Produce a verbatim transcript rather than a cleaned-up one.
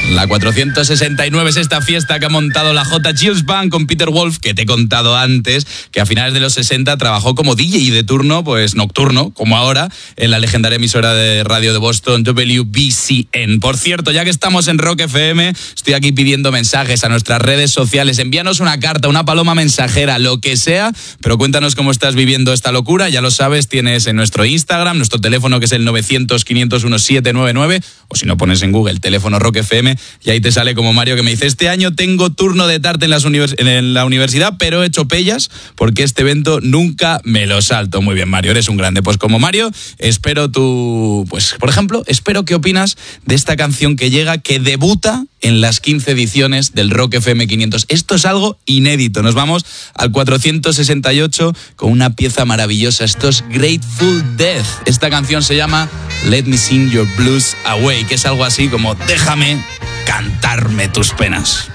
La cuatrocientos sesenta y nueve es esta fiesta que ha montado la J. Chills Band con Peter Wolf, que te he contado antes, que a finales de los sesenta trabajó como D J de turno, pues nocturno, como ahora, en la legendaria emisora de radio de Boston, W B C N. Por cierto, ya que estamos en Rock F M, estoy aquí pidiendo mensajes a nuestras redes sociales. Envíanos una carta, una paloma mensajera, lo que sea, pero cuéntanos cómo estás viviendo esta locura. Ya lo sabes, tienes en nuestro Instagram, nuestro teléfono que es el novecientos, quinientos uno, setecientos noventa y nueve, o si no pones en Google, teléfono Rock F M, y ahí te sale como Mario, que me dice: este año tengo turno de tarde en, las univers- en la universidad, pero he hecho pellas porque este evento nunca me lo salto. Muy bien, Mario, eres un grande. Pues como Mario, espero tu... Pues, por ejemplo, espero qué opinas de esta canción que llega, que debuta en las quince ediciones del Rock F M quinientos. Esto es algo inédito. Nos vamos al cuatrocientos sesenta y ocho con una pieza maravillosa. Esto es Grateful Dead. Esta canción se llama Let Me Sing Your Blues Away, que es algo así como déjame cantarme tus penas.